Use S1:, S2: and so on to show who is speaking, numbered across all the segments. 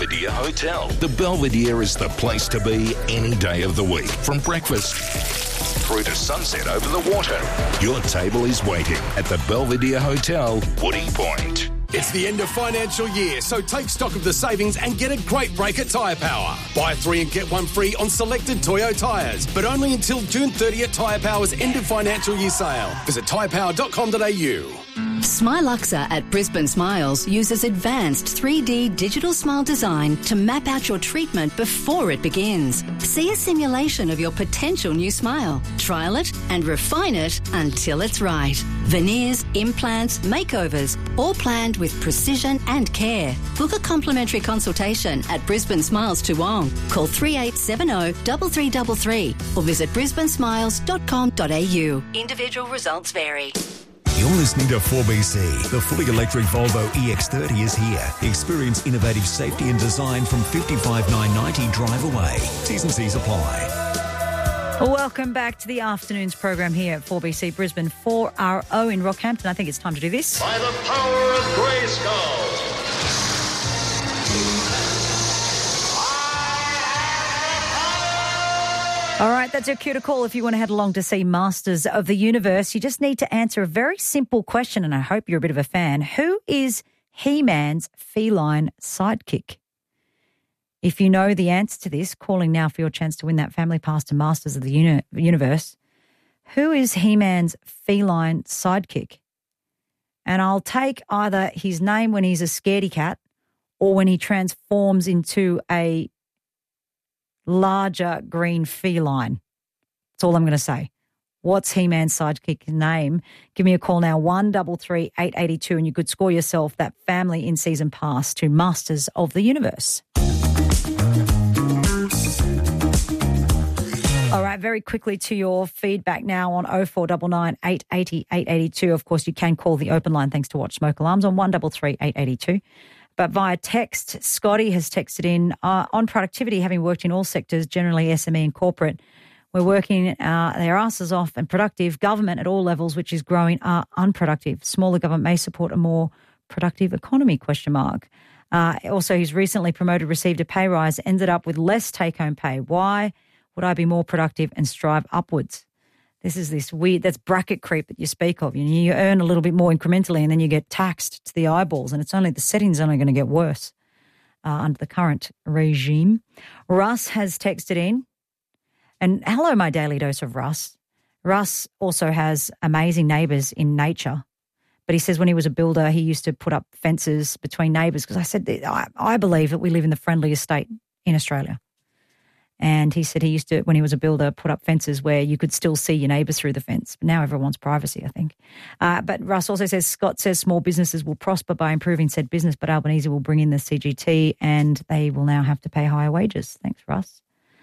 S1: Belvedere Hotel. The Belvedere is the place to be any day of the week. From breakfast through to sunset over the water. Your table is waiting at the Belvedere Hotel, Woody Point.
S2: It's the end of financial year, so take stock of the savings and get a great break at Tyre Power. Buy 3 and get 1 free on selected Toyo tyres, but only until June 30th Tyre Power's end of financial year sale. Visit tyrepower.com.au.
S3: Smiluxa at Brisbane Smiles uses advanced 3D digital smile design to map out your treatment before it begins. See a simulation of your potential new smile. Trial it and refine it until it's right. Veneers, implants, makeovers, all planned with precision and care. Book a complimentary consultation at Brisbane Smiles Toowong. Call 3870 3333 or visit brisbanesmiles.com.au. Individual results vary.
S4: You're listening to 4BC. The fully electric Volvo EX30 is here. Experience innovative safety and design from $55,990 drive away. T's and C's apply.
S5: Welcome back to the afternoon's program here at 4BC Brisbane 4RO in Rockhampton. I think it's time to do this.
S6: By the power of Grayskull.
S5: All right, that's your cue to call if you want to head along to see Masters of the Universe. You just need to answer a very simple question, and I hope you're a bit of a fan. Who is He-Man's feline sidekick? If you know the answer to this, calling now for your chance to win that family pass to Masters of the Universe. Who is He-Man's feline sidekick? And I'll take either his name when he's a scaredy cat or when he transforms into a larger green feline. That's all I'm going to say. What's He-Man's sidekick's name? Give me a call now, 133 882, and you could score yourself that family in-season pass to Masters of the Universe. All right, very quickly to your feedback now on 0499 880 882. Of course, you can call the open line thanks to Watch Smoke Alarms on 133 882. But via text, Scotty has texted in, on productivity, having worked in all sectors, generally SME and corporate, we're working their asses off and productive. Government at all levels, which is growing, are unproductive. Smaller government may support a more productive economy, ? Also, he's recently promoted, received a pay rise, ended up with less take-home pay. Why would I be more productive and strive upwards? This is this weird, that's bracket creep that you speak of. You earn a little bit more incrementally and then you get taxed to the eyeballs, and it's only, the setting's only going to get worse under the current regime. Russ has texted in, and hello, my daily dose of Russ. Russ also has amazing neighbours in nature, but he says when he was a builder, he used to put up fences between neighbours because I said, I believe that we live in the friendliest state in Australia. And he said he used to, when he was a builder, put up fences where you could still see your neighbours through the fence. But now everyone wants privacy, I think. But Russ also says, Scott says small businesses will prosper by improving said business, but Albanese will bring in the CGT and they will now have to pay higher wages. Thanks, Russ.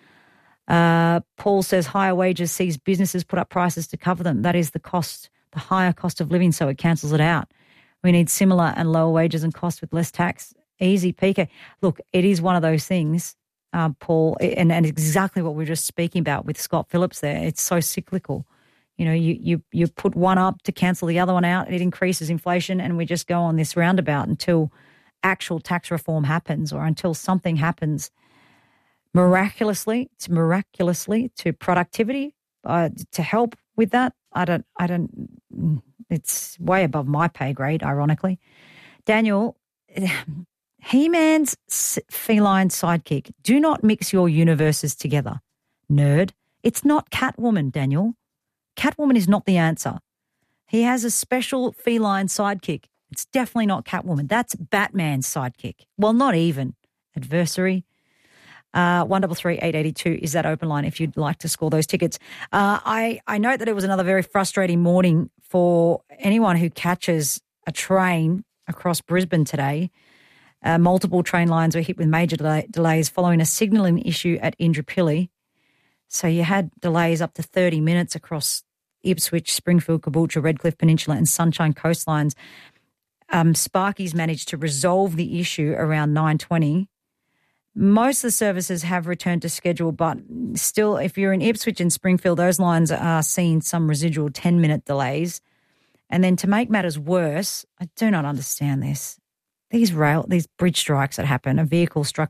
S5: Paul says higher wages sees businesses put up prices to cover them. That is the cost, the higher cost of living, so it cancels it out. We need similar and lower wages and costs with less tax. Easy, PK. Look, it is one of those things, Paul, and exactly what we were just speaking about with Scott Phillips there. It's so cyclical. You know, you put one up to cancel the other one out, it increases inflation, and we just go on this roundabout until actual tax reform happens or until something happens miraculously to productivity to help with that. I don't, it's way above my pay grade, ironically. Daniel, He-Man's feline sidekick. Do not mix your universes together, nerd. It's not Catwoman, Daniel. Catwoman is not the answer. He has a special feline sidekick. It's definitely not Catwoman. That's Batman's sidekick. Well, not even. Adversary. 133 882 is that open line if you'd like to score those tickets. I note that it was another very frustrating morning for anyone who catches a train across Brisbane today. Multiple train lines were hit with major delays following a signalling issue at Indooroopilly. So you had delays up to 30 minutes across Ipswich, Springfield, Caboolture, Redcliffe Peninsula and Sunshine coastlines. Sparkies managed to resolve the issue around 9:20. Most of the services have returned to schedule, but still, if you're in Ipswich and Springfield, those lines are seeing some residual 10-minute delays. And then to make matters worse, I do not understand this. These bridge strikes that happen, a vehicle struck